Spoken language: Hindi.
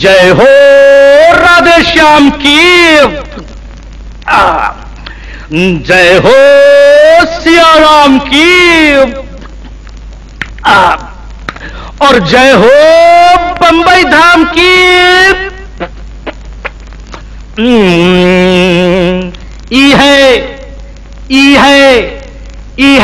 जय हो राधे श्याम की, जय हो सिया राम की, और जय हो बंबई धाम की। ई है, ई है, ई है।